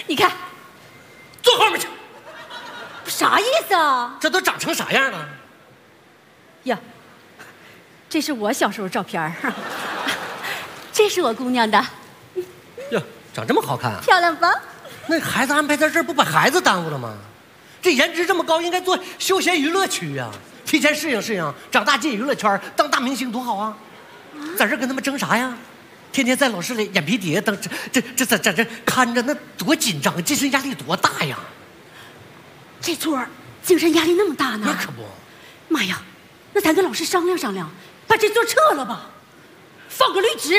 你看， 坐后面去。 啥意思啊？ 这都长成啥样了？ 呀，这是我小时候照片这是我姑娘的。 哟，长这么好看啊！ 漂亮吧？ 那孩子安排在这儿，不把孩子耽误了吗？这颜值这么高，应该做休闲娱乐区呀、提前适应适应，长大进娱乐圈，当大明星多好啊！在这跟他们争啥呀？天天在老师里眼皮底下等，这在这看着，那多紧张，精神压力多大呀！ 这撮儿精神压力那么大呢？ 那可不。 妈呀，那咱跟老师商量商量，把这座撤了吧，放个绿植。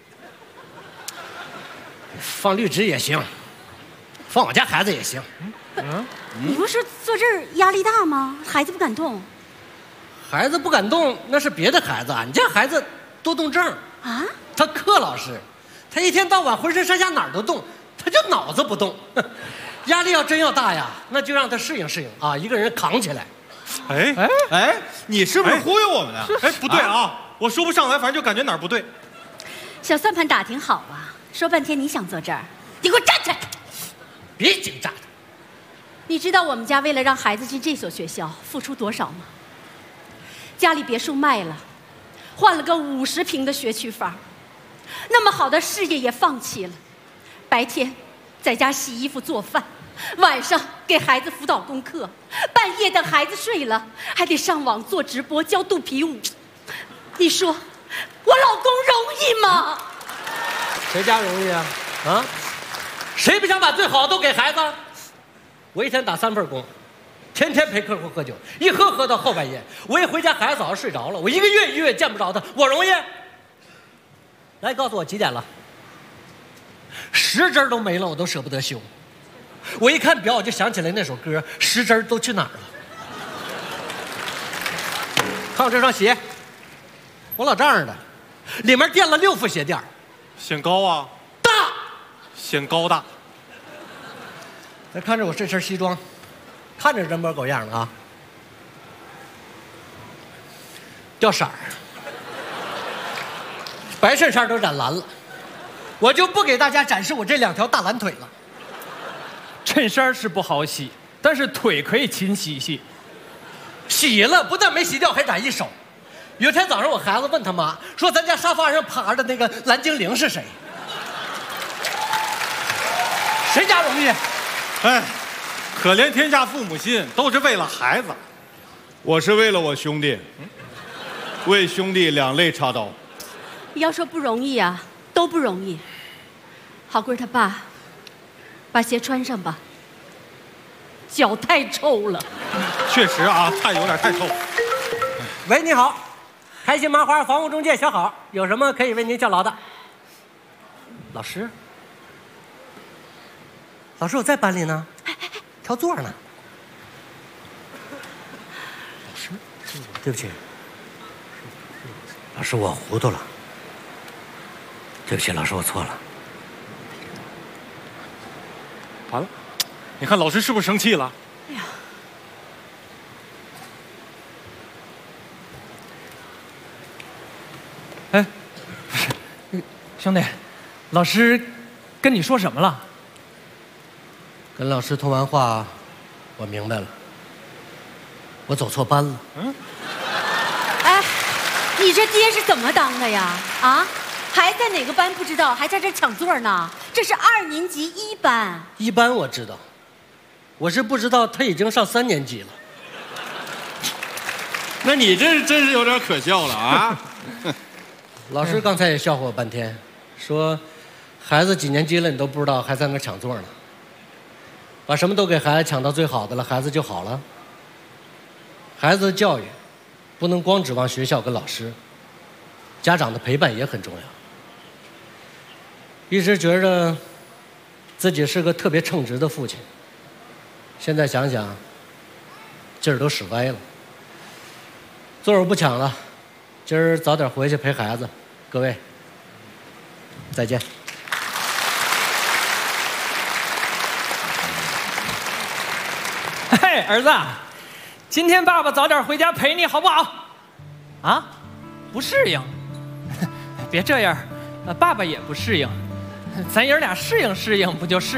放绿植也行，放我家孩子也行。 你不是坐这儿压力大吗？孩子不敢动。 孩子不敢动，那是别的孩子啊。你家孩子多动症啊？ 他克老师，他一天到晚浑身上下哪儿都动，他就脑子不动。压力要真要大呀，那就让他适应适应啊，一个人扛起来。 哎，你是不是忽悠我们呢？ 哎，不对啊，我说不上来，反正就感觉哪儿不对。 小算盘打挺好啊，说半天你想坐这儿，你给我站起来！ 别紧张的。 你知道我们家为了让孩子进这所学校付出多少吗？家里别墅卖了，换了个50平的学区房，那么好的事业也放弃了，白天在家洗衣服做饭，晚上给孩子辅导功课，半夜等孩子睡了还得上网做直播教肚皮舞。你说我老公容易吗？ 谁家容易啊？啊？谁不想把最好的都给孩子？我一天打3份工，天天陪客户喝酒，一喝到后半夜。我一回家孩子早就睡着了，我1个月见不着他，我容易？来，告诉我几点了？10针都没了，我都舍不得修。我一看表，我就想起来那首歌，10针都去哪儿了？看我这双鞋，我老丈人的，里面垫了6副鞋垫， 显高啊， 大， 显高大。 再看着我这身西装，看着人模狗样的啊，掉色儿，白衬衫都染蓝了。我就不给大家展示我这2条大蓝腿了。 衬衫是不好洗，但是腿可以勤洗洗。 洗了不但没洗掉，还染一手。有一天早上，我孩子问他妈说：“咱家沙发上趴着那个蓝精灵是谁？”谁家容易？ 哎，可怜天下父母心，都是为了孩子。 我是为了我兄弟，为兄弟两肋插刀。 要说不容易啊，都不容易。好贵他爸，把鞋穿上吧，脚太臭了。 确实啊，有点太臭。 喂，你好，开心麻花房屋中介小好，有什么可以为您效劳的？老师，老师我在班里呢，调座呢。老师，对不起，老师我糊涂了，对不起，老师我错了。 完了，你看老师是不是生气了？ 哎呀， 哎，不是，兄弟，老师跟你说什么了？ 跟老师通完话，我明白了，我走错班了。 哎，你这爹是怎么当的呀？啊，还在哪个班不知道，还在这抢座呢？这是2年级1班。 1班我知道，我是不知道他已经上3年级了。 那你这真是有点可笑了啊！ 老师刚才也笑话我半天，说孩子几年级了你都不知道，还在那抢座呢。把什么都给孩子抢到最好的了，孩子就好了。孩子的教育不能光指望学校跟老师，家长的陪伴也很重要。一直觉着自己是个特别称职的父亲，现在想想劲儿都使歪了。座我不抢了，今儿早点回去陪孩子。各位，再见。 嘿，儿子，今天爸爸早点回家陪你好不好？啊，不适应？别这样，爸爸也不适应，咱爷俩适应适应不就是？